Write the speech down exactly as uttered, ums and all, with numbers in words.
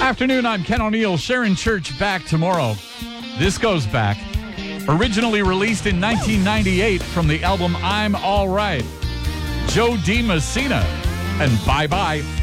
Afternoon, I'm Ken O'Neill. Sharon Church back tomorrow. This goes back. Originally released in nineteen ninety-eight from the album I'm All Right. Joe D. Messina and Bye Bye.